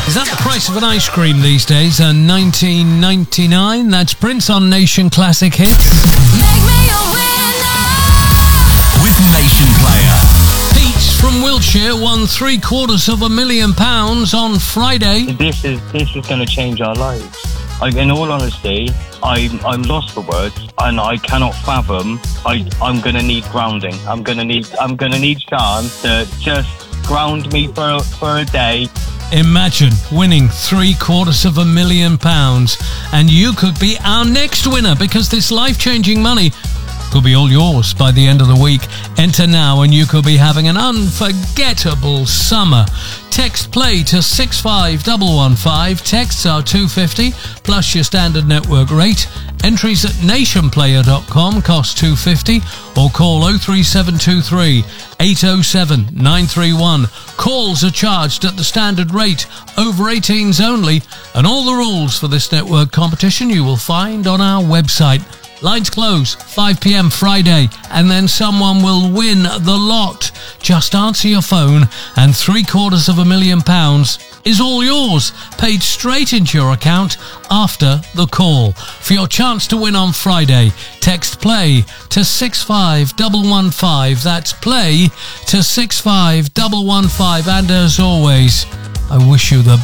Is that the price of an ice cream these days? $19.99. That's Prince on Nation Classic Hits. Make me a winner with Nation Player. Pete from Wiltshire won £750,000 on Friday. This is going to change our lives. In all honesty, I'm lost for words, and I cannot fathom. I'm going to need grounding. I'm going to need Sean to just ground me for a day. Imagine winning £750,000, and you could be our next winner, because this life-changing money could be all yours by the end of the week. Enter now and you could be having an unforgettable summer. Text play to 65115. Texts are $2.50 plus your standard network rate. Entries at nationplayer.com cost $2.50, or call 03723 807 931. Calls are charged at the standard rate. Over 18s only, and all the rules for this network competition you will find on our website. Lines close 5 p.m. Friday, and then someone will win the lot. Just answer your phone and £750,000 is all yours, paid straight into your account after the call. For your chance to win on Friday, text play to 65115. That's play to 65115. And as always, I wish you the